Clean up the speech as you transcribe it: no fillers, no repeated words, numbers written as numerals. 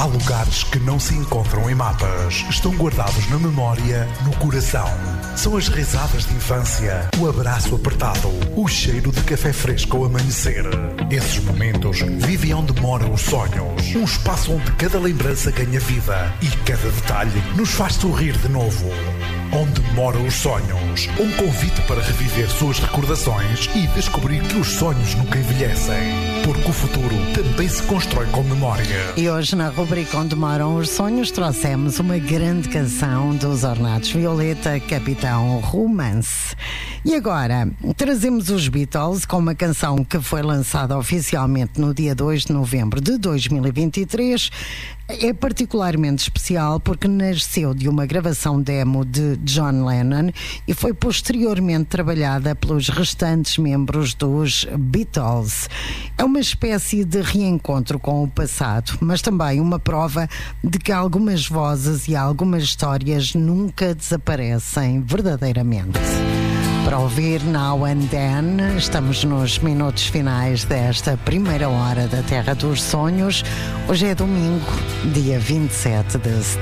Há lugares que não se encontram em mapas. Estão guardados na memória, no coração. São as risadas de infância, o abraço apertado, o cheiro de café fresco ao amanhecer. Esses momentos vivem onde moram os sonhos. Um espaço onde cada lembrança ganha vida e cada detalhe nos faz sorrir de novo. Onde moram os sonhos. Um convite para reviver suas recordações e descobrir que os sonhos nunca envelhecem. Porque o futuro também se constrói com memória. E hoje, na rubrica Onde Moram os Sonhos, trouxemos uma grande canção dos Ornatos Violeta, Capitão Romance. E agora, trazemos os Beatles com uma canção que foi lançada oficialmente no dia 2 de novembro de 2023. É particularmente especial porque nasceu de uma gravação demo de John Lennon e foi posteriormente trabalhada pelos restantes membros dos Beatles. É uma espécie de reencontro com o passado, mas também uma prova de que algumas vozes e algumas histórias nunca desaparecem verdadeiramente. Para ouvir Now and Then, estamos nos minutos finais desta primeira hora da Terra dos Sonhos. Hoje é domingo, dia 27 de setembro.